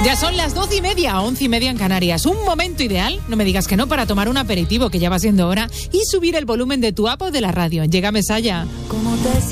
Ya son las 12:30, 11:30 en Canarias. Un momento ideal, no me digas que no, para tomar un aperitivo, que ya va siendo hora, y subir el volumen de tu app o de la radio. Llega Mesalla.